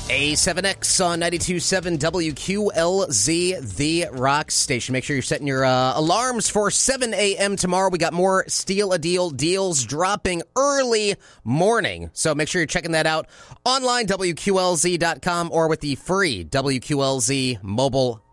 A7X on 92.7 WQLZ, the rock station. Make sure you're setting your alarms for 7 a.m. tomorrow. We got more Steal a Deal deals dropping early morning. So make sure you're checking that out online, WQLZ.com, or with the free WQLZ mobile